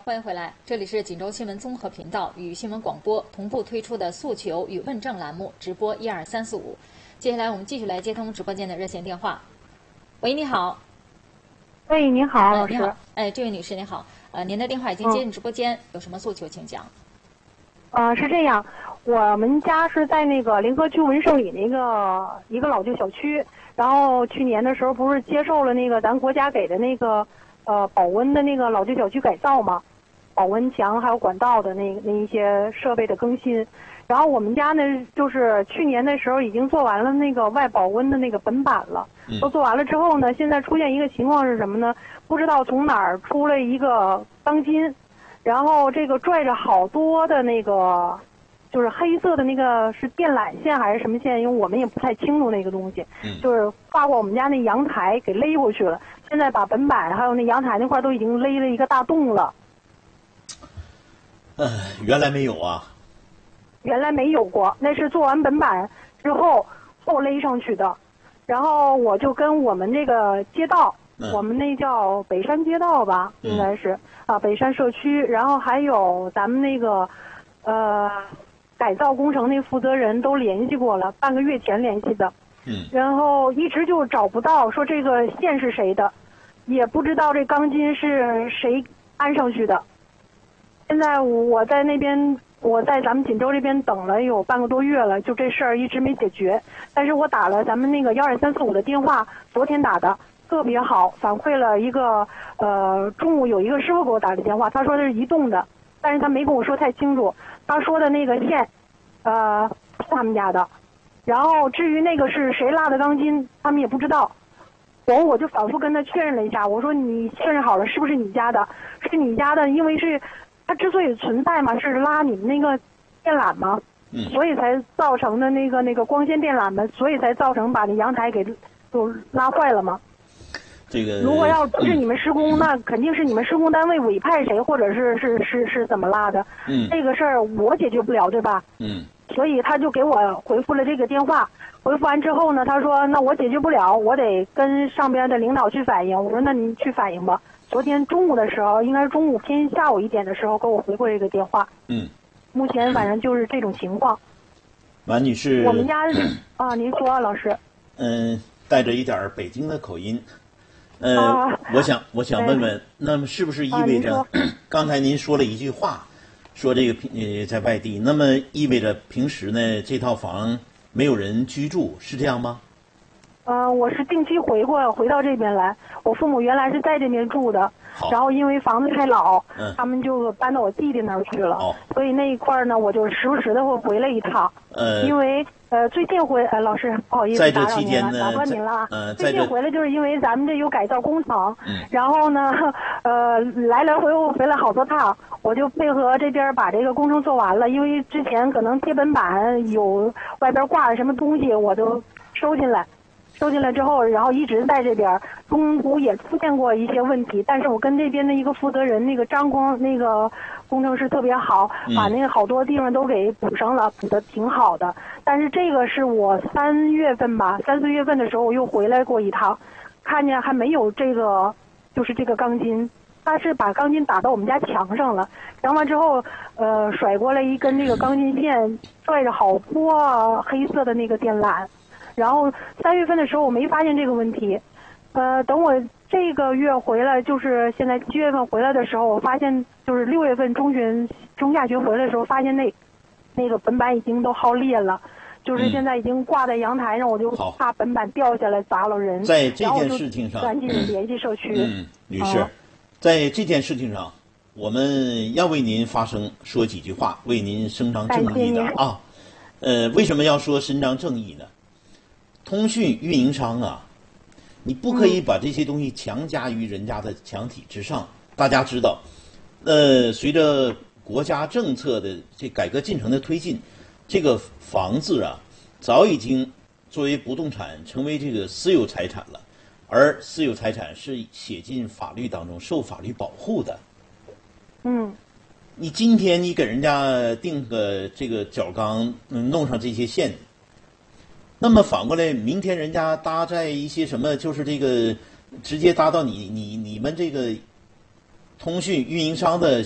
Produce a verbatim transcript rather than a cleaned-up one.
欢迎回来，这里是锦州新闻综合频道与新闻广播同步推出的诉求与问政栏目，直播一二三四五。接下来我们继续来接通直播间的热线电话。喂，你好。 喂，你好，老师。 你好，哎，这位女士你好，呃，您的电话已经接进直播间，嗯、有什么诉求请讲。 呃，是这样，我们家是在那个临河区文胜里那个一个老旧小区，然后去年的时候不是接受了那个咱国家给的那个呃保温的那个老旧小区改造嘛，保温墙还有管道的那那一些设备的更新。然后我们家呢，就是去年的时候已经做完了那个外保温的那个本板了，都做完了之后呢，现在出现一个情况是什么呢？不知道从哪儿出了一个钢筋，然后这个拽着好多的那个，就是黑色的那个是电缆线还是什么线？因为我们也不太清楚那个东西，就是跨过我们家那阳台给勒过去了。现在把本板还有那阳台那块都已经勒了一个大洞了。 呃，原来没有啊。 原来没有过，那是做完本板之后后勒上去的。然后我就跟我们这个街道，嗯、我们那叫北山街道吧，应该是、嗯、啊北山社区，然后还有咱们那个呃改造工程那负责人都联系过了，半个月前联系的。 嗯。 然后一直就找不到说这个线是谁的，也不知道这钢筋是谁安上去的。现在我在那边。我在咱们锦州这边等了有半个多月了，就这事儿一直没解决。但是我打了咱们那个幺二三四五的电话，昨天打的特别好，反馈了一个呃中午有一个师傅给我打的电话，他说的是移动的，但是他没跟我说太清楚。他说的那个线，呃是他们家的，然后至于那个是谁拉的钢筋，他们也不知道。我我就反复跟他确认了一下，我说你确认好了是不是你家的？是你家的，因为是。它之所以存在嘛，是拉你们那个电缆嘛，嗯、所以才造成的那个那个光纤电缆嘛，所以才造成把那阳台给就拉坏了嘛。 这个如果要不是你们施工，嗯、那肯定是你们施工单位委派谁，或者是是是是怎么拉的。 嗯， 这个事儿我解决不了，对吧？ 嗯， 所以他就给我回复了这个电话。回复完之后呢，他说那我解决不了，我得跟上边的领导去反映。我说那您去反映吧。昨天中午的时候，应该是中午偏下午一点的时候，给我回过这个电话。 嗯， 目前反正就是这种情况。 马女士， 我们家啊，您说，老师。 嗯，带着一点北京的口音。呃，啊、我想我想问问，那么是不是意味着、啊、刚才您说了一句话，说这个呃在外地，那么意味着平时呢这套房没有人居住，是这样吗？ 呃，我是定期回过回到这边来，我父母原来是在这边住的，然后因为房子太老， 嗯、 他们就搬到我弟弟那儿去了， 哦、 所以那一块呢，我就时不时的会回来一趟。 呃， 因为呃最近回呃老师不好意思打扰您了，打断您了啊。 呃， 最近回来就是因为咱们这有改造工程， 嗯、 然后呢，呃来来回回回来好多趟，我就配合这边把这个工程做完了，因为之前可能贴本板有外边挂的什么东西，我都收进来。收进来之后，然后一直在这边，中途也出现过一些问题，但是我跟这边的一个负责人，那个张工那个工程师特别好，把那个好多地方都给补上了，补的挺好的。但是这个是我三月份吧，三四月份的时候我又回来过一趟，看见还没有这个，就是这个钢筋，他是把钢筋打到我们家墙上了，墙完之后，呃，甩过来一根那个钢筋线，拽着好多黑色的那个电缆。然后三月份的时候我没发现这个问题，呃，等我这个月回来，就是现在七月份回来的时候，我发现就是六月份中旬中下旬回来的时候，发现那那个本板已经都耗裂了，就是现在已经挂在阳台上，我就怕本板掉下来砸了人。 在这件事情上， 赶紧联系社区。 嗯，女士，啊、在这件事情上，我们要为您发声，说几句话，为您伸张正义的啊。呃，为什么要说伸张正义呢？通讯运营商啊，你不可以把这些东西强加于人家的墙体之上。嗯、大家知道，呃，随着国家政策的这改革进程的推进，这个房子啊，早已经作为不动产成为这个私有财产了，而私有财产是写进法律当中，受法律保护的。 嗯， 你今天你给人家定个这个角钢，嗯，弄上这些线。那么反过来，明天人家搭在一些什么，就是这个直接搭到你你你们这个通讯运营商的